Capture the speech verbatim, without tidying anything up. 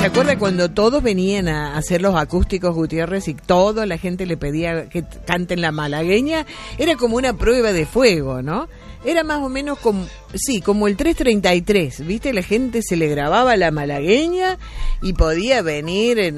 acuerda cuando todos venían a hacer los acústicos Gutiérrez y toda la gente le pedía que canten la malagueña? Era como una prueba de fuego, ¿no? Era más o menos como, sí, como el tres treinta y tres, ¿viste? La gente se le grababa la malagueña y podía venir en